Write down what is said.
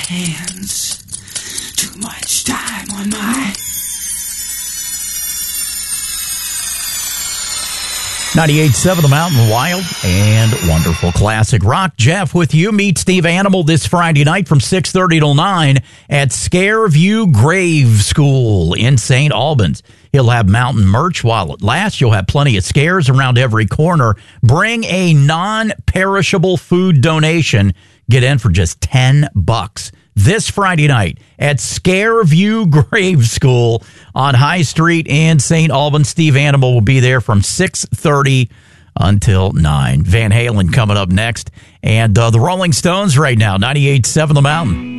hands. Too much time on my... 98.7 The Mountain, wild and wonderful classic rock. Jeff with you. Meet Steve Animal this Friday night from 6:30 till 9 at Scareview Grave School in St. Albans. He'll have mountain merch while it lasts. You'll have plenty of scares around every corner. Bring a non-perishable food donation. Get in for just $10. This Friday night at Scareview Grave School on High Street in St. Albans. Steve Animal will be there from 6:30 until 9. Van Halen coming up next. And the Rolling Stones right now, 98.7 The Mountain.